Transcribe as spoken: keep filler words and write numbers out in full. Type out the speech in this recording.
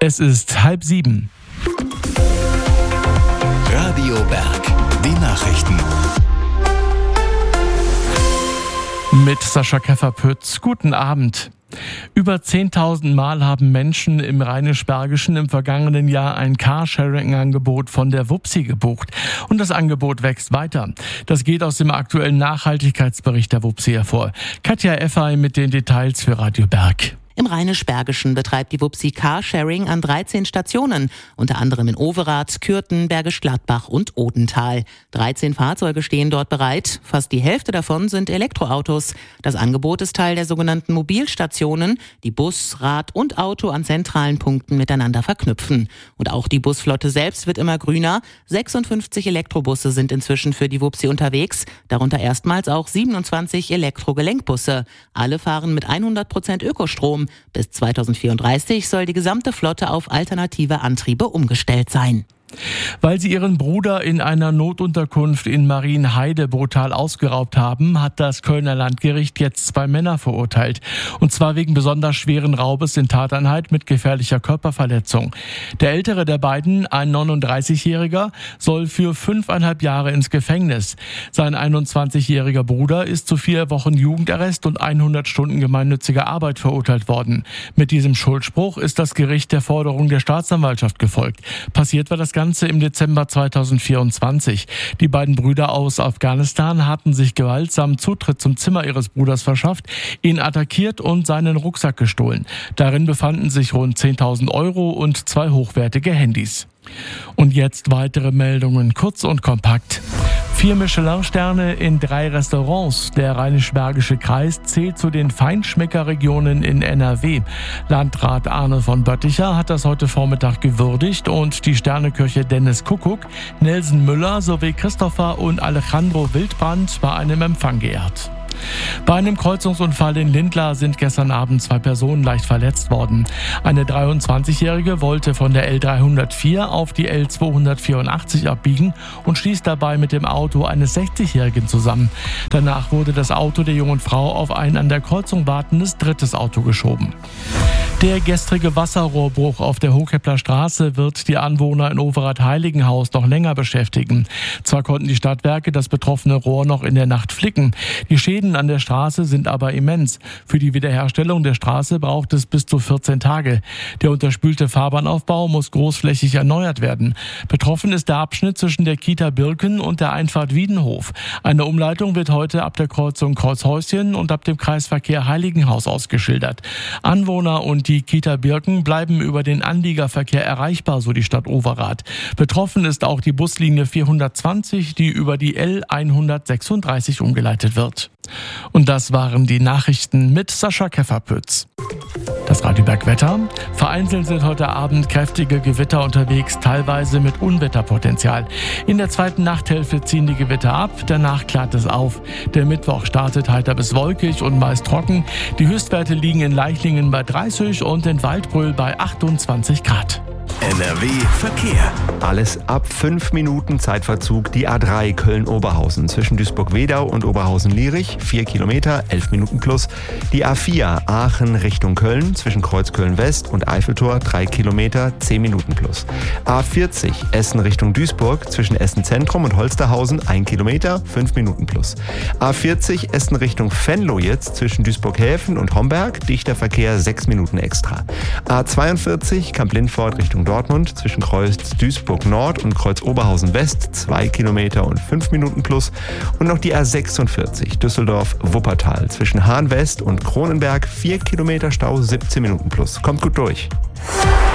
Es ist halb sieben. Radio Berg, die Nachrichten. Mit Sascha Keffer-Pütz. Guten Abend. Über zehntausend Mal haben Menschen im Rheinisch-Bergischen im vergangenen Jahr ein Carsharing-Angebot von der Wupsi gebucht. Und das Angebot wächst weiter. Das geht aus dem aktuellen Nachhaltigkeitsbericht der Wupsi hervor. Katja Effay mit den Details für Radio Berg. Im Rheinisch-Bergischen betreibt die Wupsi Carsharing an dreizehn Stationen, unter anderem in Overath, Kürten, Bergisch Gladbach und Odenthal. dreizehn Fahrzeuge stehen dort bereit, fast die Hälfte davon sind Elektroautos. Das Angebot ist Teil der sogenannten Mobilstationen, die Bus, Rad und Auto an zentralen Punkten miteinander verknüpfen. Und auch die Busflotte selbst wird immer grüner. sechsundfünfzig Elektrobusse sind inzwischen für die Wupsi unterwegs, darunter erstmals auch siebenundzwanzig Elektrogelenkbusse. Alle fahren mit hundert Prozent Ökostrom. Bis zweitausendvierunddreißig soll die gesamte Flotte auf alternative Antriebe umgestellt sein. Weil sie ihren Bruder in einer Notunterkunft in Marienheide brutal ausgeraubt haben, hat das Kölner Landgericht jetzt zwei Männer verurteilt. Und zwar wegen besonders schweren Raubes in Tateinheit mit gefährlicher Körperverletzung. Der ältere der beiden, ein neununddreißigjähriger, soll für fünfeinhalb Jahre ins Gefängnis. Sein einundzwanzigjähriger Bruder ist zu vier Wochen Jugendarrest und hundert Stunden gemeinnütziger Arbeit verurteilt worden. Mit diesem Schuldspruch ist das Gericht der Forderung der Staatsanwaltschaft gefolgt. Passiert war das Ganze im Dezember zweitausendvierundzwanzig. Die beiden Brüder aus Afghanistan hatten sich gewaltsam Zutritt zum Zimmer ihres Bruders verschafft, ihn attackiert und seinen Rucksack gestohlen. Darin befanden sich rund zehntausend Euro und zwei hochwertige Handys. Und jetzt weitere Meldungen, kurz und kompakt. Vier Michelin-Sterne in drei Restaurants. Der Rheinisch-Bergische Kreis zählt zu den Feinschmeckerregionen in N R W. Landrat Arne von Bötticher hat das heute Vormittag gewürdigt und die Sterneköche Dennis Kuckuck, Nelson Müller sowie Christopher und Alejandro Wildbrand bei einem Empfang geehrt. Bei einem Kreuzungsunfall in Lindlar sind gestern Abend zwei Personen leicht verletzt worden. Eine dreiundzwanzigjährige wollte von der L dreihundertvier auf die L zweihundertvierundachtzig abbiegen und stieß dabei mit dem Auto eines sechzigjährigen zusammen. Danach wurde das Auto der jungen Frau auf ein an der Kreuzung wartendes drittes Auto geschoben. Der gestrige Wasserrohrbruch auf der Hochkeppler Straße wird die Anwohner in Overath-Heiligenhaus noch länger beschäftigen. Zwar konnten die Stadtwerke das betroffene Rohr noch in der Nacht flicken. Die Schäden an der Straße sind aber immens. Für die Wiederherstellung der Straße braucht es bis zu vierzehn Tage. Der unterspülte Fahrbahnaufbau muss großflächig erneuert werden. Betroffen ist der Abschnitt zwischen der Kita Birken und der Einfahrt Wiedenhof. Eine Umleitung wird heute ab der Kreuzung Kreuzhäuschen und ab dem Kreisverkehr Heiligenhaus ausgeschildert. Anwohner und die Kita Birken bleiben über den Anliegerverkehr erreichbar, so die Stadt Overath. Betroffen ist auch die Buslinie vierhundertzwanzig, die über die L hundertsechsunddreißig umgeleitet wird. Und das waren die Nachrichten mit Sascha Keffer-Pütz. Das Radio Berg Wetter. Vereinzelt sind heute Abend kräftige Gewitter unterwegs, teilweise mit Unwetterpotenzial. In der zweiten Nachthälfte ziehen die Gewitter ab, danach klart es auf. Der Mittwoch startet heiter bis wolkig und meist trocken. Die Höchstwerte liegen in Leichlingen bei dreißig und in Waldbröl bei achtundzwanzig Grad. N R W Verkehr. Alles ab fünf Minuten Zeitverzug. Die A drei Köln-Oberhausen zwischen Duisburg-Wedau und Oberhausen-Lierich, vier Kilometer, elf Minuten plus. Die A vier Aachen Richtung Köln zwischen Kreuzköln-West und Eiffeltor, drei Kilometer, zehn Minuten plus. A vierzig Essen Richtung Duisburg zwischen Essen Zentrum und Holsterhausen, ein Kilometer, fünf Minuten plus. A vierzig Essen Richtung Venlo jetzt zwischen Duisburg-Häfen und Homberg, dichter Verkehr, sechs Minuten extra. A zweiundvierzig Kamp-Lindfort Richtung Dortmund zwischen Kreuz Duisburg Nord und Kreuz Oberhausen West, zwei Kilometer und fünf Minuten plus. Und noch die A sechsundvierzig Düsseldorf Wuppertal zwischen Hahn West und Kronenberg, vier Kilometer Stau, siebzehn Minuten plus. Kommt gut durch.